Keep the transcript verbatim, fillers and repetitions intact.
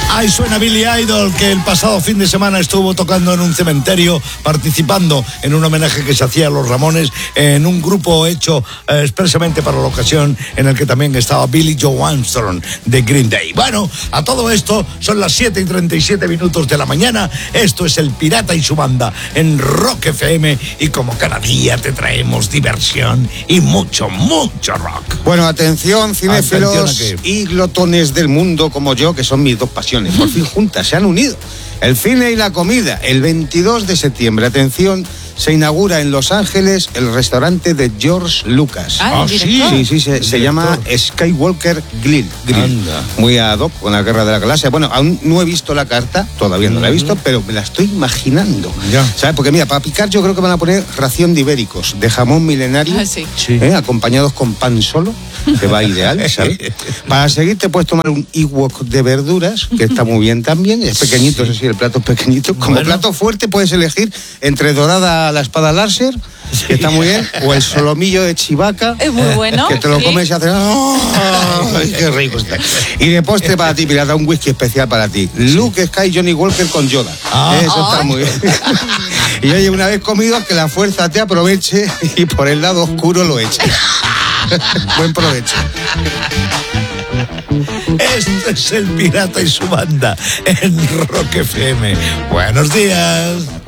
Ahí suena Billy Idol, que el pasado fin de semana estuvo tocando en un cementerio, participando en un homenaje que se hacía a los Ramones, en un grupo hecho eh, expresamente para la ocasión, en el que también estaba Billy Joe Armstrong de Green Day. Bueno, a todo esto son las siete y treinta y siete minutos de la mañana. Esto es El Pirata y su banda en Rock F M, y como cada día te traemos diversión y mucho, mucho rock. Bueno, atención, cinéfilos y glotones del mundo como yo, que son mis dos pasiones. Por fin juntas, se han unido. El cine y la comida. El veintidós de septiembre, atención, se inaugura en Los Ángeles el restaurante de George Lucas. Ah, sí, sí, sí, se, se llama Skywalker Grill. Grill. Muy ad hoc con la Guerra de la Galaxia. Bueno, aún no he visto la carta, todavía no la he visto, pero me la estoy imaginando. Ya. ¿Sabes? Porque mira, para picar yo creo que van a poner ración de ibéricos, de jamón milenario, Ah, sí. Sí. ¿eh? acompañados con pan solo, que va ideal, ¿sabes? Para seguir te puedes tomar un Ewok de verduras, que está muy bien también, es pequeñito, sí. Eso sí, el plato es pequeñito. Como Bueno. plato fuerte puedes elegir entre dorada a la espada láser, que está muy bien, o el solomillo de chivaca, Es muy bueno. que te lo sí. comes y haces... ¡Ay, qué rico está! Y de postre para ti, pirata, un whisky especial para ti. Luke, Sky, Johnny Walker con Yoda. Ah. Eso está Ay. muy bien. Y oye, una vez comido, que la fuerza te aproveche y por el lado oscuro lo eches. Buen provecho. Este es El Pirata y su banda en Rock F M. Buenos días.